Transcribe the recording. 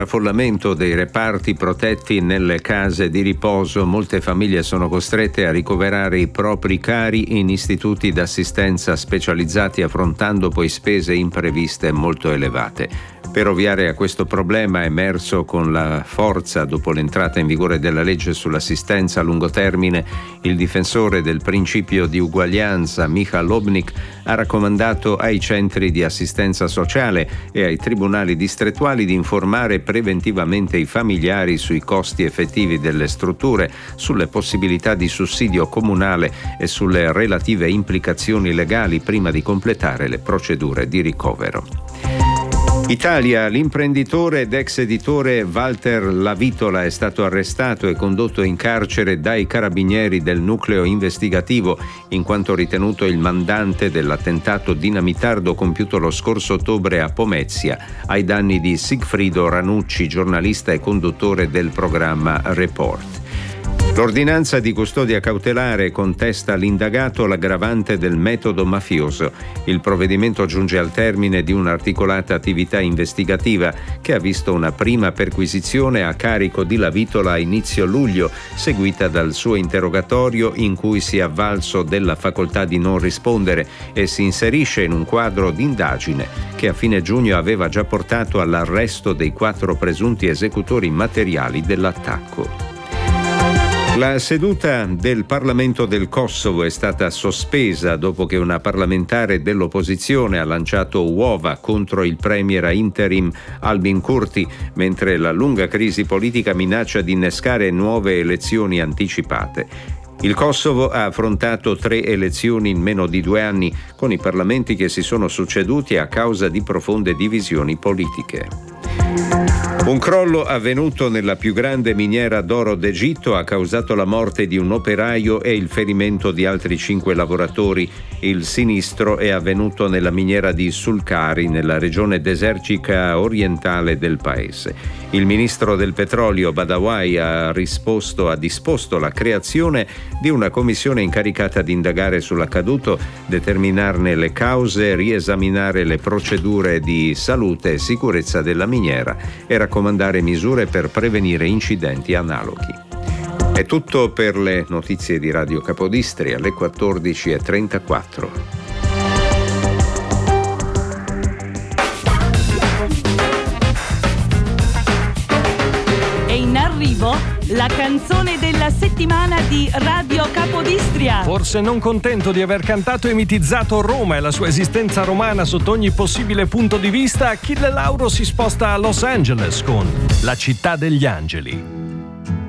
Affollamento dei reparti protetti nelle case di riposo, molte famiglie sono costrette a ricoverare i propri cari in istituti d'assistenza specializzati, affrontando poi spese impreviste molto elevate. Per ovviare a questo problema, emerso con la forza dopo l'entrata in vigore della legge sull'assistenza a lungo termine, il difensore del principio di uguaglianza Michal Lobnik ha raccomandato ai centri di assistenza sociale e ai tribunali distrettuali di informare preventivamente i familiari sui costi effettivi delle strutture, sulle possibilità di sussidio comunale e sulle relative implicazioni legali prima di completare le procedure di ricovero. Italia, l'imprenditore ed ex editore Walter Lavitola è stato arrestato e condotto in carcere dai carabinieri del nucleo investigativo in quanto ritenuto il mandante dell'attentato dinamitardo compiuto lo scorso ottobre a Pomezia ai danni di Sigfrido Ranucci, giornalista e conduttore del programma Report. L'ordinanza di custodia cautelare contesta all'indagato l'aggravante del metodo mafioso. Il provvedimento giunge al termine di un'articolata attività investigativa che ha visto una prima perquisizione a carico di Lavitola a inizio luglio, seguita dal suo interrogatorio in cui si è avvalso della facoltà di non rispondere e si inserisce in un quadro d'indagine che a fine giugno aveva già portato all'arresto dei 4 presunti esecutori materiali dell'attacco. La seduta del Parlamento del Kosovo è stata sospesa dopo che una parlamentare dell'opposizione ha lanciato uova contro il premier interim Albin Kurti, mentre la lunga crisi politica minaccia di innescare nuove elezioni anticipate. Il Kosovo ha affrontato 3 elezioni in meno di 2 anni, con i parlamenti che si sono succeduti a causa di profonde divisioni politiche. Un crollo avvenuto nella più grande miniera d'oro d'Egitto ha causato la morte di un operaio e il ferimento di altri 5 lavoratori. Il sinistro è avvenuto nella miniera di Sulcari, nella regione desertica orientale del paese. Il ministro del petrolio Badawi ha disposto la creazione di una commissione incaricata di indagare sull'accaduto, determinarne le cause, riesaminare le procedure di salute e sicurezza della miniera e raccomandare misure per prevenire incidenti analoghi. È tutto per le notizie di Radio Capodistria alle 14:34. È in arrivo la canzone della settimana di Radio Capodistria. Forse non contento di aver cantato e mitizzato Roma e la sua esistenza romana sotto ogni possibile punto di vista, Achille Lauro si sposta a Los Angeles con La città degli angeli.